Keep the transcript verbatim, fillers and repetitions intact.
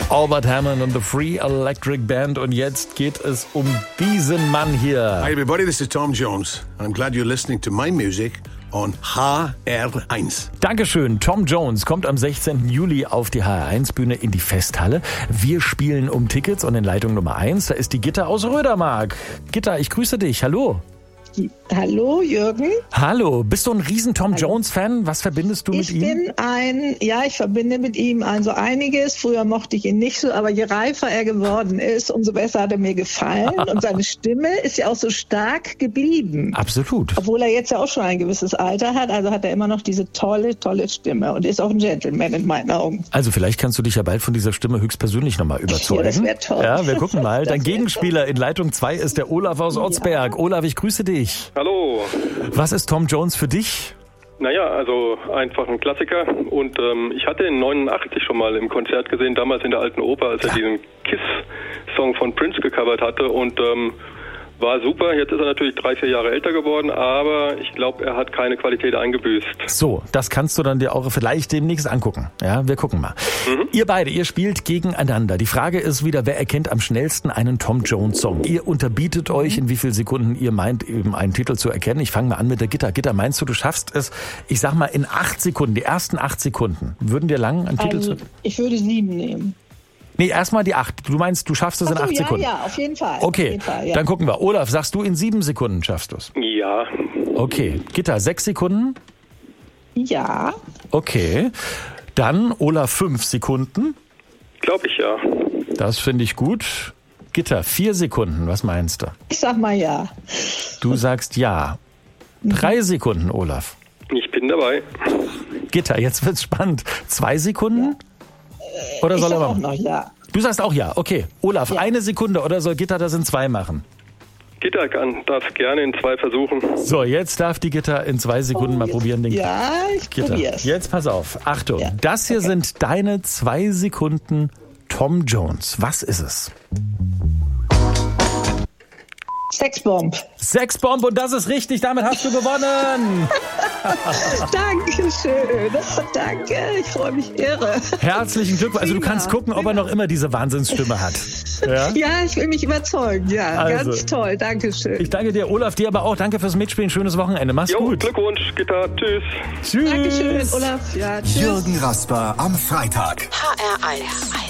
Albert Hammond und the Free Electric Band. Und jetzt geht es um diesen Mann hier. Hi everybody, this is Tom Jones. I'm glad you're listening to my music on H R eins. Dankeschön. Tom Jones kommt am sechzehnten Juli auf die H R eins Bühne in die Festhalle. Wir spielen um Tickets und in Leitung Nummer eins, da ist die Gitta aus Rödermark. Gitta, ich grüße dich. Hallo. Hallo, Jürgen. Hallo, bist du ein riesen Tom Jones-Fan? Was verbindest du mit ich ihm? Ich bin ein, ja, ich verbinde mit ihm also einiges. Früher mochte ich ihn nicht so, aber je reifer er geworden ist, umso besser hat er mir gefallen. Und seine Stimme ist ja auch so stark geblieben. Absolut. Obwohl er jetzt ja auch schon ein gewisses Alter hat, also hat er immer noch diese tolle, tolle Stimme und ist auch ein Gentleman in meinen Augen. Also vielleicht kannst du dich ja bald von dieser Stimme höchstpersönlich nochmal überzeugen. Ja, das wäre toll. Ja, wir gucken mal. Dein wär Gegenspieler toll. in Leitung zwei ist der Olaf aus Otzberg. Ja. Olaf, ich grüße dich. Hallo. Was ist Tom Jones für dich? Naja, also einfach ein Klassiker. Und ähm, ich hatte ihn neunundachtzig schon mal im Konzert gesehen, damals in der Alten Oper, als er diesen Kiss-Song von Prince gecovert hatte. Und ähm, war super. Jetzt ist er natürlich drei, vier Jahre älter geworden, aber ich glaube, er hat keine Qualität eingebüßt. So, das kannst du dann dir auch vielleicht demnächst angucken. Ja, wir gucken mal. Mhm. Ihr beide, ihr spielt gegeneinander. Die Frage ist wieder, wer erkennt am schnellsten einen Tom Jones Song? Ihr unterbietet euch, in wie vielen Sekunden ihr meint, eben einen Titel zu erkennen. Ich fange mal an mit der Gitta. Gitta, meinst du, du schaffst es, ich sag mal, in acht Sekunden, die ersten acht Sekunden, würden dir lang einen Titel also, zu... Ich würde sieben nehmen. Nee, erstmal die acht. Du meinst, du schaffst es in Ach so, acht ja, Sekunden? Ja, auf jeden Fall. Okay, auf jeden Fall, ja. Dann gucken wir. Olaf, sagst du, in sieben Sekunden schaffst du es? Ja. Okay. Gitta, sechs Sekunden? Ja. Okay. Dann Olaf, fünf Sekunden? Glaube ich, ja. Das finde ich gut. Gitta, vier Sekunden. Was meinst du? Ich sag mal ja. Du sagst ja. Drei Sekunden, Olaf. Ich bin dabei. Gitta, jetzt wird's spannend. Zwei Sekunden? Ja. Oder soll ich er sag machen? auch noch ja. Du sagst auch ja. Okay. Olaf, Ja. eine Sekunde oder soll Gitta das in zwei machen? Gitta kann, darf gerne in zwei versuchen. So, jetzt darf die Gitta in zwei Sekunden Oh, mal jetzt- probieren. Den Ja, ich Gitta. probier's. Jetzt pass auf. Achtung. Ja. Das hier Okay. sind deine zwei Sekunden Tom Jones. Was ist es? Sexbomb. Sexbomb und das ist richtig. Damit hast du gewonnen. Dankeschön. Danke. Ich freue mich irre. Herzlichen Glückwunsch. Also du Prima, kannst gucken, ob er noch immer diese Wahnsinnsstimme hat. Ja? Ja, ich will mich überzeugen. Ja, Also. ganz toll. Dankeschön. Ich danke dir, Olaf, dir aber auch. Danke fürs Mitspielen. Schönes Wochenende. Mach's Jo, gut. Glückwunsch, Gitta. Tschüss. Tschüss. Dankeschön, Olaf. Ja, tschüss. Jürgen Rasper am Freitag. H R eins.